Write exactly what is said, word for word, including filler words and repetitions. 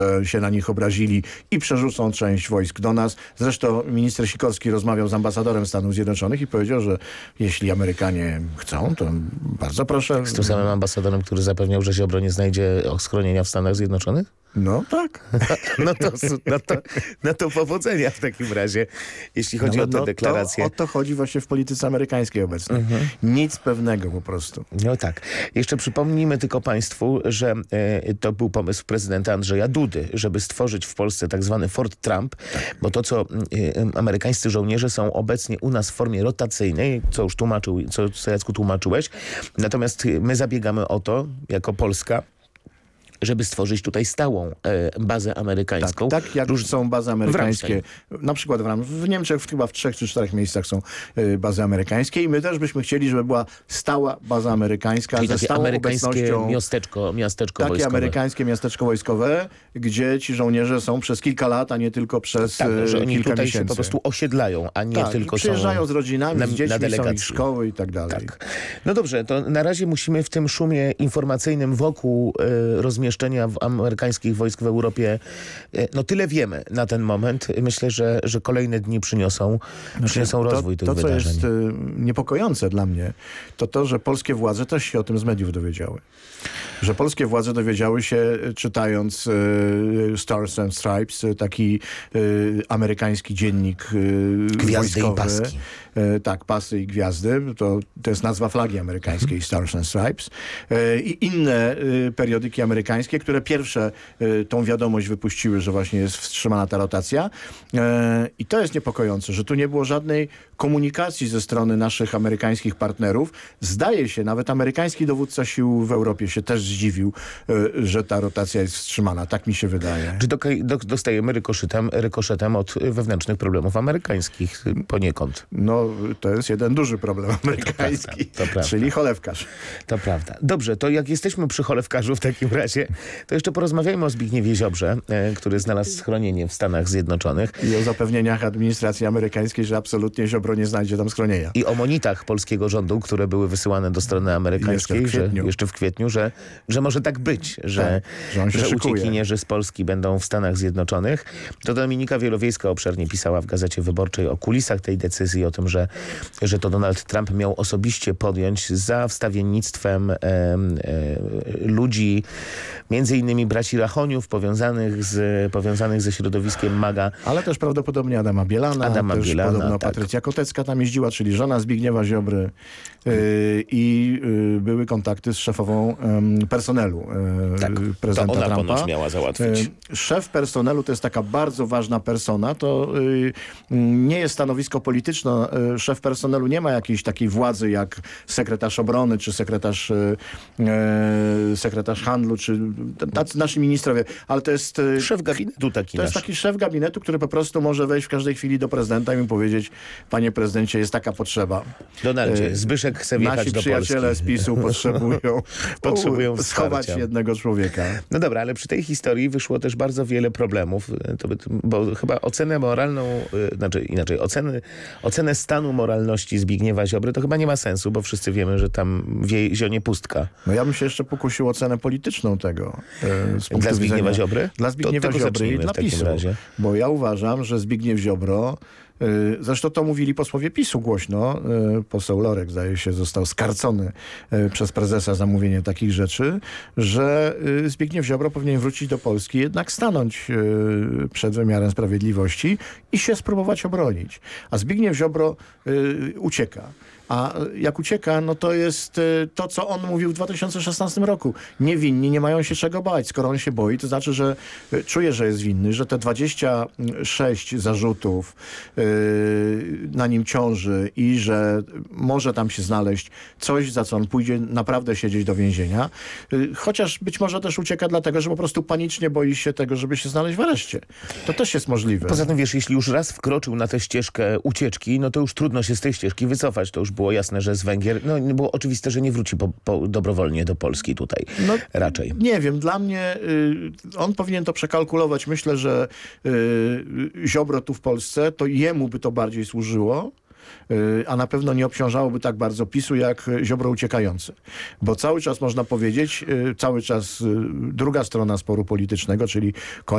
się na nich obrazili i przerzucą część wojsk do nas. Zresztą minister Sikorski rozmawiał z ambasadorem Stanów Zjednoczonych i powiedział, że jeśli Amerykanie chcą, to bardzo proszę. Z tym samym ambasadorem, który zapewniał, że Ziobro nie znajdzie schronienia w Stanach Zjednoczonych? No tak. No to, no, to, no to powodzenia w takim razie, jeśli chodzi no, o tę no, deklarację. To, o to chodzi właśnie w polityce amerykańskiej obecnej. Mhm. Nic pewnego po prostu. No tak. Jeszcze przypomnijmy tylko państwu, że e, to był pomysł prezydenta Andrzeja Dudy, żeby stworzyć w Polsce tak zwany Fort Trump, tak. Bo to, co e, amerykańscy żołnierze są obecnie u nas w formie rotacyjnej, co już tłumaczył, co, co Jacku tłumaczyłeś. Natomiast my zabiegamy o to, jako Polska, żeby stworzyć tutaj stałą e, bazę amerykańską. Tak, tak jak Róż... są bazy amerykańskie. Na przykład w, Ram... w Niemczech chyba w trzech czy czterech miejscach są e, bazy amerykańskie i my też byśmy chcieli, żeby była stała baza amerykańska. Czyli ze takie stałą amerykańskie obecnością... miasteczko, miasteczko takie wojskowe. Takie amerykańskie miasteczko wojskowe, gdzie ci żołnierze są przez kilka lat, a nie tylko przez tak, że oni kilka tutaj miesięcy. się po prostu osiedlają, a nie tak, tylko przyjeżdżają są z rodzinami, na, z dziećmi, są ich szkoły i tak dalej. Tak. No dobrze, to na razie musimy w tym szumie informacyjnym wokół y, rozmieszczenia w amerykańskich wojsk w Europie, no tyle wiemy na ten moment. Myślę, że, że kolejne dni przyniosą, znaczy, przyniosą rozwój to, tych to, wydarzeń. To, co jest y, niepokojące dla mnie, to to, że polskie władze też się o tym z mediów dowiedziały. Że polskie władze dowiedziały się, czytając y, Stars and Stripes, taki y, amerykański dziennik y, Gwiazdy wojskowy. i paski. Y, tak, pasy i gwiazdy. To, to jest nazwa flagi amerykańskiej, Stars and Stripes. Y, I inne y, periodyki amerykańskie, które pierwsze y, tą wiadomość wypuściły, że właśnie jest wstrzymana ta rotacja. Y, I to jest niepokojące, że tu nie było żadnej komunikacji ze strony naszych amerykańskich partnerów. Zdaje się, nawet amerykański dowódca sił w Europie się też zdziwił, y, że ta rotacja jest wstrzymana. Tak mi się wydaje. Czy do, do, dostajemy rykoszetem, rykoszetem od wewnętrznych problemów amerykańskich poniekąd? No, to jest jeden duży problem amerykański, to prawda, to czyli cholewkarz. To prawda. Dobrze, to jak jesteśmy przy cholewkarzu w takim razie, to jeszcze porozmawiajmy o Zbigniewie Ziobrze, e, który znalazł schronienie w Stanach Zjednoczonych. I o zapewnieniach administracji amerykańskiej, że absolutnie Ziobro nie znajdzie tam schronienia. I o monitach polskiego rządu, które były wysyłane do strony amerykańskiej, jeszcze w że jeszcze w kwietniu, że, że może tak być, że, tak, że, że uciekinierzy z Polski będą w Stanach Zjednoczonych. To Dominika Wielowiejska obszernie pisała w Gazecie Wyborczej o kulisach tej decyzji, o tym, że, że to Donald Trump miał osobiście podjąć za wstawiennictwem e, e, ludzi, między innymi braci Rachoniów, powiązanych, z, powiązanych ze środowiskiem MAGA. Ale też prawdopodobnie Adama Bielana, Adama też Bielana, podobno tak. Patrycja Kotecka tam jeździła, czyli żona Zbigniewa Ziobry yy, i yy, były kontakty z szefową yy, personelu yy, tak, prezydenta to ona Trumpa. ponoć miała załatwić. Yy, szef personelu to jest taka bardzo ważna persona, to yy, nie jest stanowisko polityczne. Yy, szef personelu nie ma jakiejś takiej władzy jak sekretarz obrony, czy sekretarz, yy, yy, sekretarz handlu, czy tacy nasi ministrowie, ale to jest... Yy, szef gabinetu taki To jest nasz. taki szef gabinetu, który po prostu może wejść w każdej chwili do prezydenta i mu powiedzieć: panie prezydencie, jest taka potrzeba. Donaldzie, Zbyszek chce wjechać Nasi do przyjaciele Polski. z PiSu potrzebują, Potrzebują schować wsparcia. jednego człowieka. No dobra, ale przy tej historii wyszło też bardzo wiele problemów, to by, bo chyba ocenę moralną, yy, znaczy inaczej, oceny, ocenę stanu moralności Zbigniewa Ziobry to chyba nie ma sensu, bo wszyscy wiemy, że tam wie, zionie pustka. No ja bym się jeszcze pokusił o cenę polityczną tego. Yy, z punktu Dla Zbigniewa widzenia, Ziobry? Dla Zbigniewa Ziobry i dla PiSu. Razie. Bo ja uważam, że Zbigniew Ziobro, yy, zresztą to mówili posłowie PiSu głośno, yy, poseł Lorek, zdaje się, został skarcony yy, przez prezesa za mówienie takich rzeczy, że yy, Zbigniew Ziobro powinien wrócić do Polski, jednak stanąć yy, przed wymiarem sprawiedliwości i się spróbować obronić. A Zbigniew Ziobro yy, ucieka. A jak ucieka, no to jest y, to, co on mówił w dwa tysiące szesnastym roku. Niewinni nie mają się czego bać. Skoro on się boi, to znaczy, że y, czuje, że jest winny, że te dwadzieścia sześć zarzutów y, na nim ciąży i że może tam się znaleźć coś, za co on pójdzie naprawdę siedzieć do więzienia. Y, chociaż być może też ucieka dlatego, że po prostu panicznie boi się tego, żeby się znaleźć w areszcie. To też jest możliwe. Poza tym, wiesz, jeśli już raz wkroczył na tę ścieżkę ucieczki, no to już trudno się z tej ścieżki wycofać. To już było jasne, że z Węgier, no było oczywiste, że nie wróci po, po, dobrowolnie do Polski tutaj. No, raczej. Nie wiem, dla mnie y, on powinien to przekalkulować. Myślę, że y, Ziobro tu w Polsce, to jemu by to bardziej służyło, y, a na pewno nie obciążałoby tak bardzo PiSu jak Ziobro uciekający. Bo cały czas można powiedzieć, y, cały czas y, druga strona sporu politycznego, czyli